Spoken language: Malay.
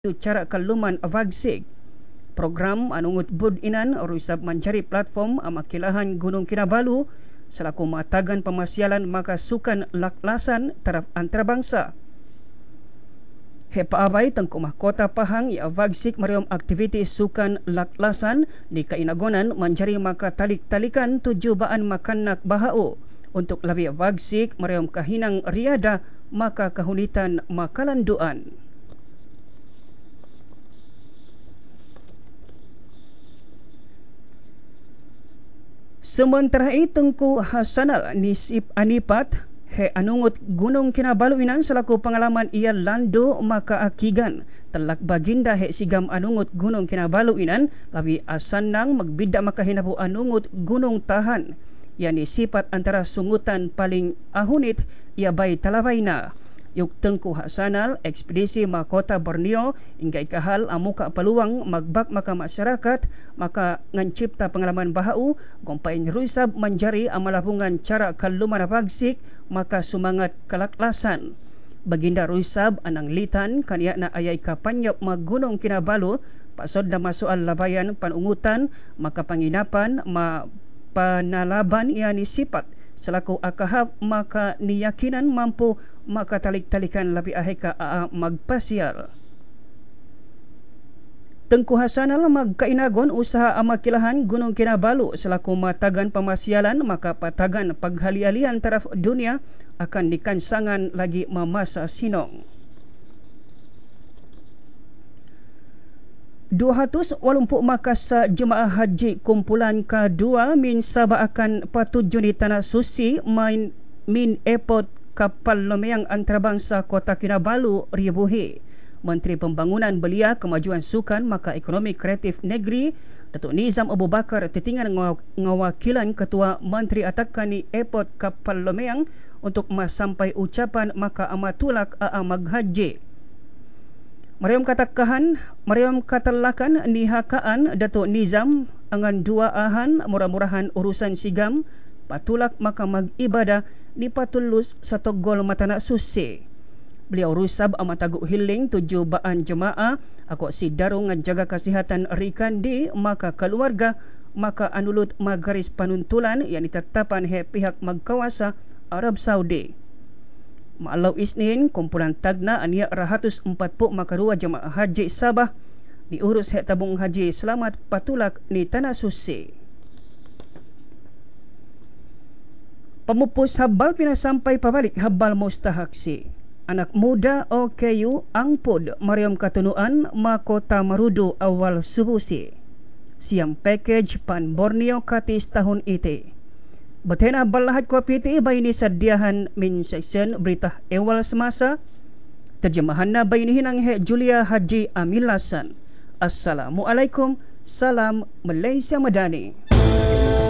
cara kaluman vagsik. Program anungut bud inan rusab mencari platform amakilahan Gunung Kinabalu selaku matagan pemasyalan maka sukan laklasan taraf antarabangsa. Hepa abai Tengku Mahkota Pahang ia vagsik mariam aktiviti sukan laklasan di kainagonan mencari maka talik-talikan tujubaan makanak bahau untuk lebih vagsik mariam kahinang riada maka kahunitan makalanduan. Sementara itu Tengku Hasanal Nisip Anipat anungut Gunung Kinabalu inan selaku pengalaman ia landu maka akigan telak baginda sigam anungut Gunung Kinabalu inan labi asanang magbida maka hinapu anungut Gunung Tahan yani sifat antara sungutan paling ahunit ia bay talabayna. Yuk Tengku Hasanal ekspedisi Mahkota Borneo hingga ikahal amuka peluang magbak maka masyarakat maka ngancipta pengalaman bahau gompain rusab menjari amalabungan cara kaluman vagsik maka sumangat kalaklasan. Baginda rusab anang litan kaniya na ayay kapanyap Gunung Kinabalu pasod na masual labayan panungutan maka panginapan panalaban iani sifat selaku akahap maka niyakinan mampu maka talik-talikan labi ahika magpasyal. Tengku Hasanal magkainagon usaha amakilahan Gunung Kinabalu selaku matagan pemasyalan maka patagan paghali-alian taraf dunia akan dikansangan lagi memasa sinong. 280 makasa jemaah haji kumpulan K2 min Sabah akan patuju di Tanah Suci min airport kapal Lomeang antarabangsa Kota Kinabalu ribuhi. Menteri Pembangunan Belia Kemajuan Sukan maka Ekonomi Kreatif Negeri Datuk Nizam Abu Bakar tertinggal ngawakilan Ketua Menteri Atakani Airport Kapal Lomeang untuk sampai ucapan maka amatulak maghaji. Mariam katalakan nihakaan Datuk Nizam angan dua ahan murah-murahan urusan sigam patulak maka mag-ibadah ni patulus satu gol matana suci. Beliau rusab amatagu hiling tujuh baan jemaah ako si darung jaga kesihatan rikandi maka keluarga maka anulut magaris panuntulan yang ditetapkan pihak magkawasa Arab Saudi. Malau Isnin, kumpulan Tagna ania 140 makarua jemaah haji Sabah diurus tabung haji selamat patulak ni Tanah Suci. Pemupus habal pina sampai pabalik habal mustahaksi. Anak muda OKU angpud mariam katunuan Mahkota Marudu awal subusi. Siam package pan Borneo katis tahun ite. Betena balahat kopi iti bay ni sadiahan min section berita ewal semasa. Terjemahan na bay ni hinang Julia Haji Amilasan. Assalamualaikum. Salam Malaysia Madani.